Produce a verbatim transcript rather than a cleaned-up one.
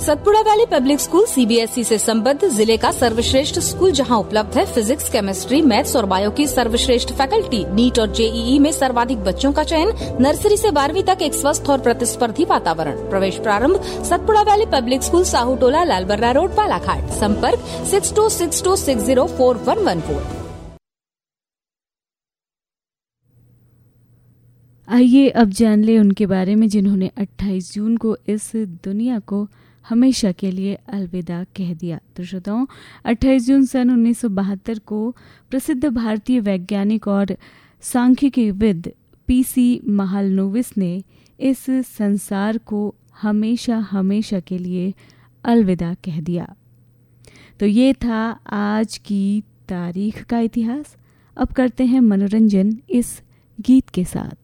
Satpura valley public school CBSE से संबद्ध जिले का सर्वश्रेष्ठ स्कूल जहां उपलब्ध है फिजिक्स, केमिस्ट्री, मैथ्स और बायो की सर्वश्रेष्ठ फैकल्टी। नीट और जेईई में सर्वाधिक बच्चों का चयन, नर्सरी से बारहवीं तक एक स्वस्थ और प्रतिस्पर्धी वातावरण। प्रवेश प्रारंभ Satpura valley public school, Sahu टोला, लालबर्रा रोड, बालाघाट। संपर्क six to six to six zero four one one four. आइए अब जान ले उनके बारे में जिन्होंने अट्ठाईस जून को इस दुनिया को हमेशा के लिए अलविदा कह दिया। तो श्रोताओं, अट्ठाईस जून सन उन्नीस सौ बहत्तर को प्रसिद्ध भारतीय वैज्ञानिक और सांख्यिकीविद पीसी महालनोबिस ने इस संसार को हमेशा हमेशा के लिए अलविदा कह दिया। तो ये था आज की तारीख का इतिहास। अब करते हैं मनोरंजन इस गीत के साथ।